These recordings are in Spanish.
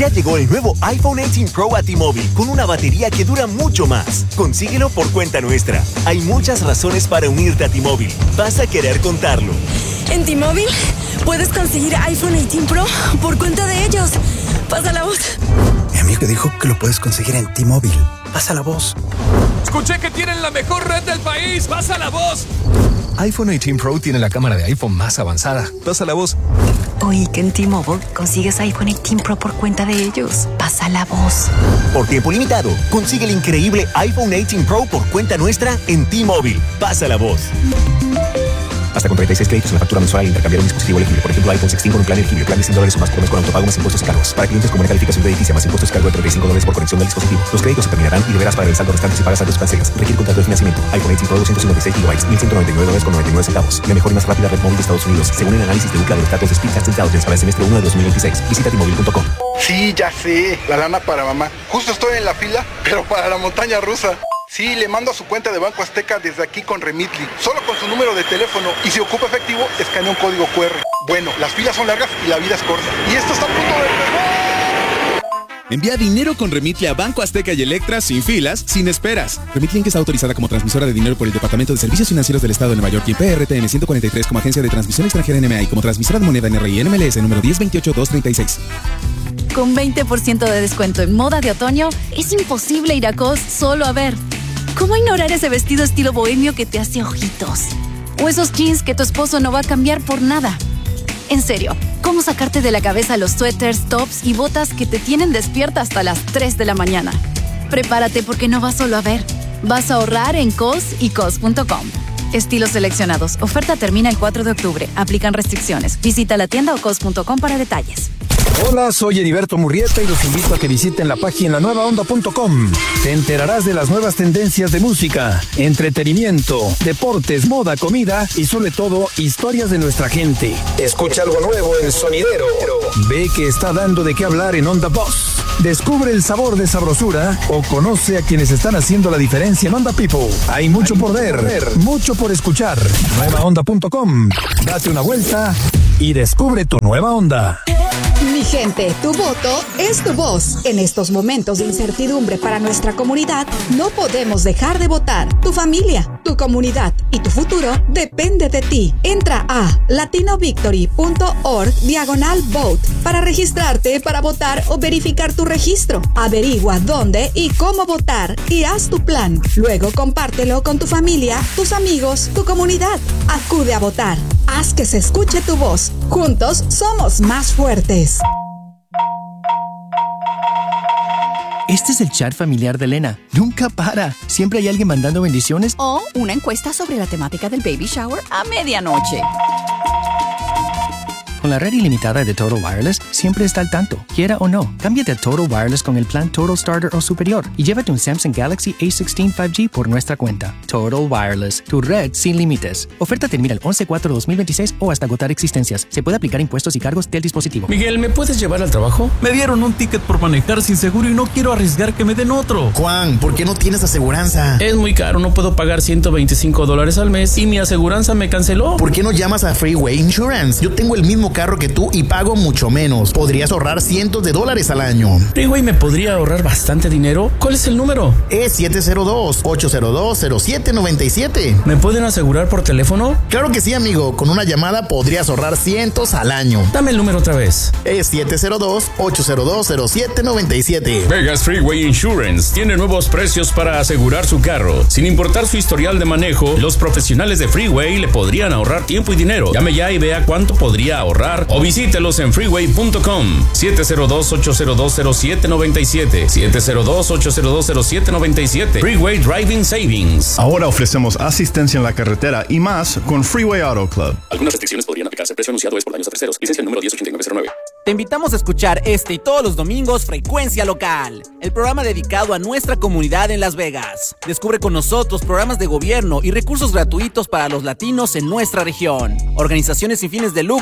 Ya llegó el nuevo iPhone 18 Pro a T-Mobile con una batería que dura mucho más. Consíguelo por cuenta nuestra. Hay muchas razones para unirte a T-Mobile. Vas a querer contarlo. En T-Mobile puedes conseguir iPhone 18 Pro por cuenta de ellos. Pasa la voz. Mi amigo dijo que lo puedes conseguir en T-Mobile. Pasa la voz. Escuché que tienen la mejor red del país. Pasa la voz. iPhone 18 Pro tiene la cámara de iPhone más avanzada. Pasa la voz. Oí que en T-Mobile consigues iPhone 18 Pro por cuenta de ellos. Pasa la voz. Por tiempo limitado, consigue el increíble iPhone 18 Pro por cuenta nuestra en T-Mobile. Pasa la voz. Hasta con 36 créditos en la factura mensual al intercambiar un dispositivo elegible. Por ejemplo, iPhone 16 con un plan elegible. Plan de $100 o más por mes con autopago más impuestos y cargos. Para clientes con buena calificación crediticia más impuestos y cargo de $35 por conexión del dispositivo. Los créditos se terminarán y deberás pagar el saldo restante si pagas antes de cancelas. Requiere contrato de financiamiento. iPhone 18 Pro 256 GB, $1.199.99. La mejor y más rápida red móvil de Estados Unidos, según el análisis de UCLA de los datos de Speedtest Intelligence para el semestre 1 de 2026. Visita T-Mobile.com. Sí, ya sé. La lana para mamá. Justo estoy en la fila, pero para la montaña rusa. Sí, le mando a su cuenta de Banco Azteca desde aquí con Remitly, solo con su número de teléfono, y si ocupa efectivo, escanea un código QR. Bueno, las filas son largas y la vida es corta. Y esto está a punto de empezar. Envía dinero con Remitly a Banco Azteca y Electra sin filas, sin esperas. Remitly Inc. está autorizada como transmisora de dinero por el Departamento de Servicios Financieros del Estado de Nueva York y PRTM 143 como agencia de transmisión extranjera NMA y como transmisora de moneda NRI NMLS número 1028236. Con 20% de descuento en moda de otoño, es imposible ir a COS solo a ver. ¿Cómo ignorar ese vestido estilo bohemio que te hace ojitos? O esos jeans que tu esposo no va a cambiar por nada. En serio, ¿cómo sacarte de la cabeza los suéteres, tops y botas que te tienen despierta hasta las 3 de la mañana? Prepárate porque no vas solo a ver. Vas a ahorrar en COS y COS.com. Estilos seleccionados. Oferta termina el 4 de octubre. Aplican restricciones. Visita la tienda o COS.com para detalles. Hola, soy Heriberto Murrieta y los invito a que visiten la página nuevaonda.com. Te enterarás de las nuevas tendencias de música, entretenimiento, deportes, moda, comida y sobre todo, historias de nuestra gente. Escucha algo nuevo en Sonidero. Ve que está dando de qué hablar en Onda Boss. Descubre el sabor de sabrosura o conoce a quienes están haciendo la diferencia en Onda People. Hay mucho por ver, mucho por escuchar. Nuevaonda.com. Date una vuelta y descubre tu nueva onda. Mi gente, tu voto es tu voz. En estos momentos de incertidumbre para nuestra comunidad, no podemos dejar de votar. Tu familia, tu comunidad y tu futuro depende de ti. Entra a latinovictory.org/vote para registrarte para votar o verificar tu registro. Averigua dónde y cómo votar y haz tu plan. Luego compártelo con tu familia, tus amigos, tu comunidad. Acude a votar. Haz que se escuche tu voz. Juntos somos más fuertes. Este es el chat familiar de Elena. Nunca para. Siempre hay alguien mandando bendiciones. O una encuesta sobre la temática del baby shower a medianoche. Con la red ilimitada de Total Wireless, siempre está al tanto, quiera o no. Cámbiate a Total Wireless con el plan Total Starter o superior y llévate un Samsung Galaxy A16 5G por nuestra cuenta. Total Wireless, tu red sin límites. Oferta termina el 11/4/2026 o hasta agotar existencias. Se puede aplicar impuestos y cargos del dispositivo. Miguel, ¿me puedes llevar al trabajo? Me dieron un ticket por manejar sin seguro y no quiero arriesgar que me den otro. Juan, ¿por qué no tienes aseguranza? Es muy caro, no puedo pagar $125 al mes y mi aseguranza me canceló. ¿Por qué no llamas a Freeway Insurance? Yo tengo el mismo carro que tú y pago mucho menos. Podrías ahorrar cientos de dólares al año. Freeway me podría ahorrar bastante dinero. ¿Cuál es el número? Es 702-802-0797. ¿Me pueden asegurar por teléfono? Claro que sí, amigo. Con una llamada podrías ahorrar cientos al año. Dame el número otra vez. Es 702-802-0797. Vegas Freeway Insurance tiene nuevos precios para asegurar su carro. Sin importar su historial de manejo, los profesionales de Freeway le podrían ahorrar tiempo y dinero. Llame ya y vea cuánto podría ahorrar o visítelos en freeway.com. 702-802-0797. 702-802-0797. Freeway Driving Savings. Ahora ofrecemos asistencia en la carretera y más con Freeway Auto Club. Algunas restricciones podrían aplicarse. El precio anunciado es por daños a terceros. Licencia número 108909. Te invitamos a escuchar este y todos los domingos Frecuencia Local, el programa dedicado a nuestra comunidad en Las Vegas. Descubre con nosotros programas de gobierno y recursos gratuitos para los latinos en nuestra región, organizaciones sin fines de lucro y líderes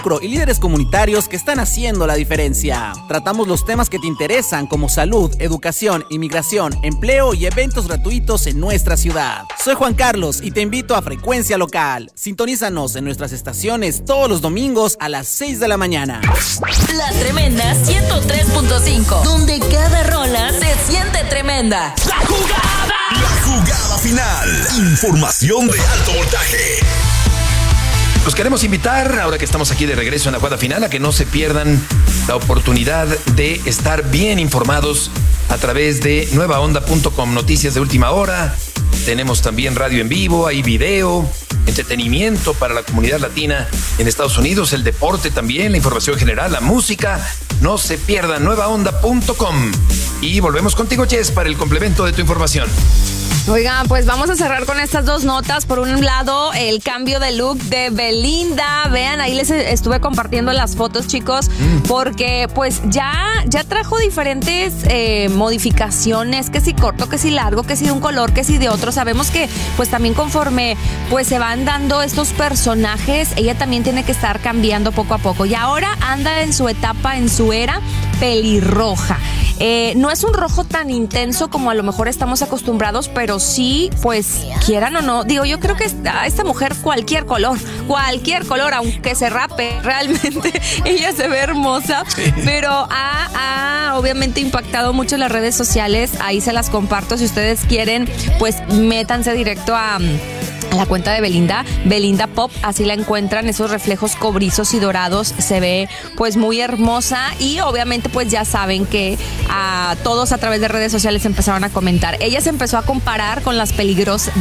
líderes comunitarios que están haciendo la diferencia. Tratamos los temas que te interesan como salud, educación, inmigración, empleo y eventos gratuitos en nuestra ciudad. Soy Juan Carlos y te invito a Frecuencia Local. Sintonízanos en nuestras estaciones todos los domingos a las 6 de la mañana. La Tremenda 103.5, donde cada rola se siente tremenda. ¡La jugada! La jugada final. Información de alto voltaje. Los queremos invitar, ahora que estamos aquí de regreso en la jugada final, a que no se pierdan la oportunidad de estar bien informados a través de nuevaonda.com. Noticias de última hora, tenemos también radio en vivo, hay video, entretenimiento para la comunidad latina en Estados Unidos, el deporte también, la información general, la música. No se pierdan nuevaonda.com. Y volvemos contigo, Jess, para el complemento de tu información. Oigan, pues vamos a cerrar con estas dos notas. Por un lado, el cambio de look de Belinda. Vean, ahí les estuve compartiendo las fotos, chicos, porque pues ya trajo diferentes modificaciones, que si corto, que si largo, que si de un color, que si de otro. Sabemos que pues también conforme pues se van dando estos personajes, ella también tiene que estar cambiando poco a poco. Y ahora anda en su etapa, en su era pelirroja. No es un rojo tan intenso como a lo mejor estamos acostumbrados, pero sí, pues, quieran o no, digo, yo creo que a esta mujer cualquier color, aunque se rape, realmente ella se ve hermosa, sí. Pero ha obviamente impactado mucho en las redes sociales. Ahí se las comparto, si ustedes quieren, pues métanse directo a la cuenta de Belinda Pop, así la encuentran, esos reflejos cobrizos y dorados, se ve pues muy hermosa. Y obviamente pues ya saben que a todos a través de redes sociales empezaron a comentar. Ella se empezó a comparar con las pelirrojas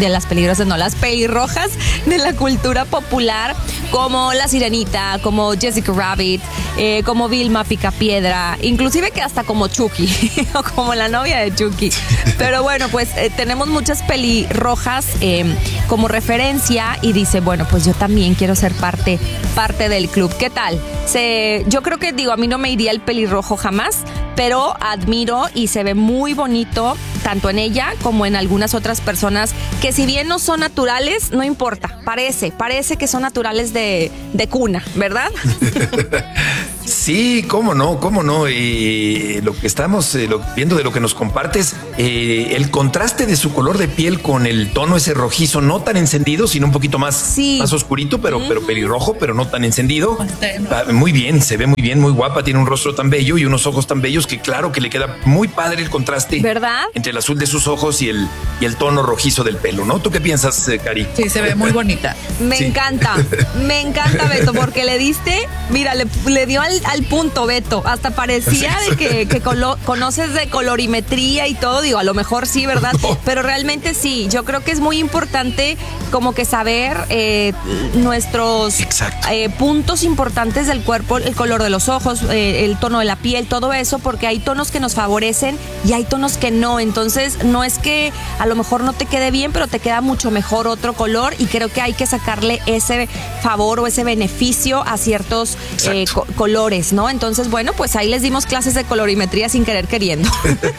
de la cultura popular, como La Sirenita, como Jessica Rabbit, como Vilma Picapiedra, inclusive que hasta como Chucky, o como la novia de Chucky. Pero bueno, pues tenemos muchas pelirrojas como referencia, y dice, bueno, pues yo también quiero ser parte del club. ¿Qué tal? Yo creo que, a mí no me iría el pelirrojo jamás, pero admiro y se ve muy bonito tanto en ella como en algunas otras personas que, si bien no son naturales, no importa, parece que son naturales de cuna, ¿verdad? Sí, cómo no. Y lo que estamos viendo de lo que nos compartes, el contraste de su color de piel con el tono ese rojizo, no tan encendido, sino un poquito más oscurito, pero pelirrojo, pero no tan encendido. Muy bien, se ve muy bien, muy guapa, tiene un rostro tan bello y unos ojos tan bellos que claro que le queda muy padre el contraste, ¿verdad? Entre el azul de sus ojos y el tono rojizo del pelo, ¿no? ¿Tú qué piensas, Cari? Sí, se ve muy bonita. Me encanta, Beto, porque le diste, mira, le dio al punto, Beto. Hasta parecía de que conoces de colorimetría y todo. Digo, a lo mejor sí, ¿verdad? No. Pero realmente sí. Yo creo que es muy importante como que saber nuestros puntos importantes del cuerpo, el color de los ojos, el tono de la piel, todo eso, porque hay tonos que nos favorecen y hay tonos que no. Entonces, no es que a lo mejor no te quede bien, pero te queda mucho mejor otro color, y creo que hay que sacarle ese favor o ese beneficio a ciertos colores, ¿no? Entonces, bueno, pues ahí les dimos clases de colorimetría sin querer queriendo.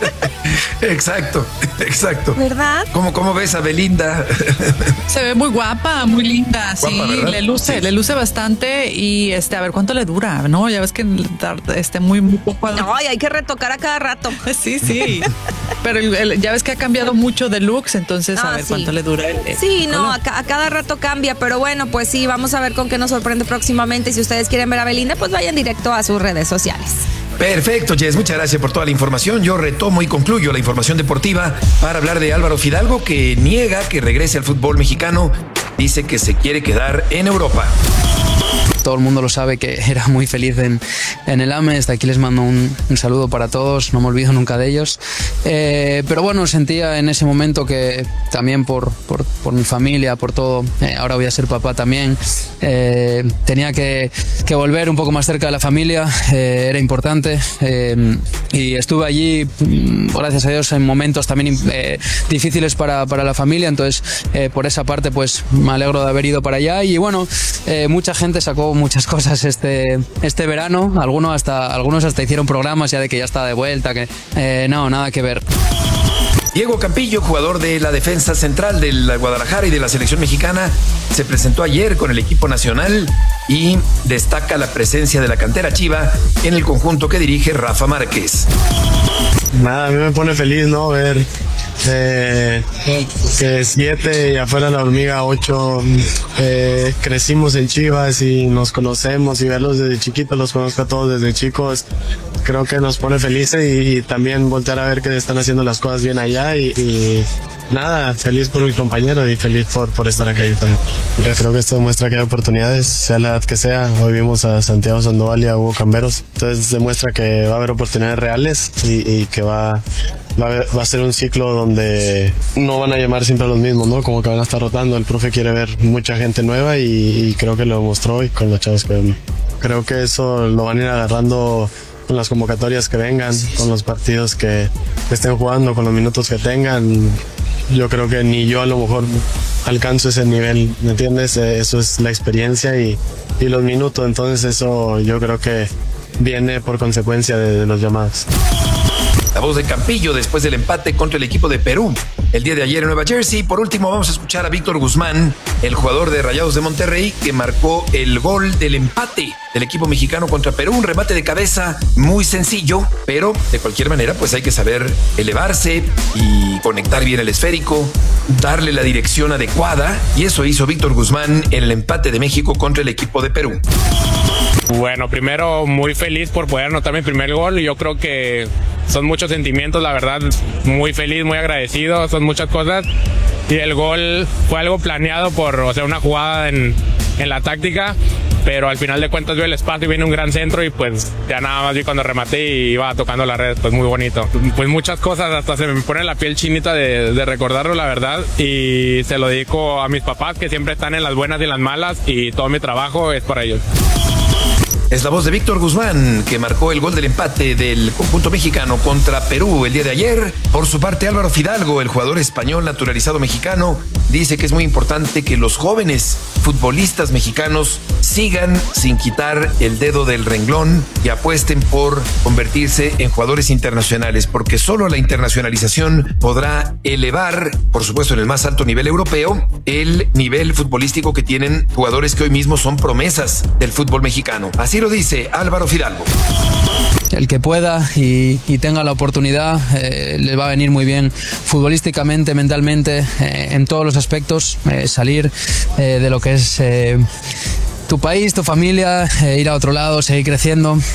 Exacto. ¿Verdad? ¿Cómo ves a Belinda? Se ve muy guapa, muy linda, sí, ¿verdad? le luce bastante. Y a ver cuánto le dura, ¿no? Ya ves que muy poco. No, y hay que retocar a cada rato. Sí. Pero ya ves que ha cambiado mucho de looks, entonces a ver cuánto le dura. A cada rato cambia, pero bueno, pues sí, vamos a ver con qué nos sorprende próximamente. Y si ustedes quieren ver a Belinda, pues vayan directo a sus redes sociales. Perfecto, Jess, muchas gracias por toda la información. Yo retomo y concluyo la información deportiva para hablar de Álvaro Fidalgo, que niega que regrese al fútbol mexicano. Dice que se quiere quedar en Europa. Todo el mundo lo sabe que era muy feliz en el AME. Desde aquí les mando un saludo para todos, no me olvido nunca de ellos. Pero bueno, sentía en ese momento que también por mi familia, por todo, ahora voy a ser papá también, tenía que volver un poco más cerca de la familia, era importante, y estuve allí, gracias a Dios, en momentos también difíciles para la familia. Entonces por esa parte pues me alegro de haber ido para allá. Y bueno, mucha gente sacó muchas cosas este verano, algunos hasta hicieron programas ya de que ya está de vuelta, que no, nada que ver. Diego Campillo, jugador de la defensa central del Guadalajara y de la selección mexicana, se presentó ayer con el equipo nacional y destaca la presencia de la cantera chiva en el conjunto que dirige Rafa Márquez. Nada, a mí me pone feliz, ¿no? Ver que 7 y afuera la hormiga 8, crecimos en Chivas y nos conocemos, y verlos desde chiquitos, los conozco a todos desde chicos, creo que nos pone felices, y también voltear a ver que están haciendo las cosas bien allá, y nada, feliz por mi compañero y feliz por estar aquí también. Creo que esto demuestra que hay oportunidades, sea la edad que sea. Hoy vimos a Santiago Sandoval y a Hugo Camberos, entonces demuestra que va a haber oportunidades reales y que va a ser un ciclo donde no van a llamar siempre a los mismos, ¿no? Como que van a estar rotando. El profe quiere ver mucha gente nueva y creo que lo mostró hoy con los chavos que creo que eso lo van a ir agarrando con las convocatorias que vengan, con los partidos que estén jugando, con los minutos que tengan. Yo creo que ni yo a lo mejor alcanzo ese nivel, ¿me entiendes? Eso es la experiencia y los minutos, entonces eso yo creo que viene por consecuencia de los llamados. La voz de Campillo después del empate contra el equipo de Perú el día de ayer en Nueva Jersey. Por último vamos a escuchar a Víctor Guzmán, el jugador de Rayados de Monterrey, que marcó el gol del empate del equipo mexicano contra Perú. Un remate de cabeza muy sencillo, pero de cualquier manera pues hay que saber elevarse y conectar bien el esférico, darle la dirección adecuada, y eso hizo Víctor Guzmán en el empate de México contra el equipo de Perú. Bueno, primero muy feliz por poder anotar mi primer gol, y yo creo que son muchos sentimientos, la verdad, muy feliz, muy agradecido, son muchas cosas, y el gol fue algo planeado una jugada en la táctica, pero al final de cuentas veo el espacio y viene un gran centro, y pues ya nada más vi cuando rematé y iba tocando la red, pues muy bonito. Pues muchas cosas, hasta se me pone la piel chinita de recordarlo, la verdad, y se lo dedico a mis papás, que siempre están en las buenas y en las malas, y todo mi trabajo es para ellos. Es la voz de Víctor Guzmán, que marcó el gol del empate del conjunto mexicano contra Perú el día de ayer. Por su parte, Álvaro Fidalgo, el jugador español naturalizado mexicano, dice que es muy importante que los jóvenes futbolistas mexicanos sigan sin quitar el dedo del renglón y apuesten por convertirse en jugadores internacionales, porque solo la internacionalización podrá elevar, por supuesto en el más alto nivel europeo, el nivel futbolístico que tienen jugadores que hoy mismo son promesas del fútbol mexicano. Así lo dice Álvaro Fidalgo. El que pueda y tenga la oportunidad le va a venir muy bien futbolísticamente, mentalmente, en todos los aspectos, salir de lo que es tu país, tu familia, ir a otro lado, seguir creciendo.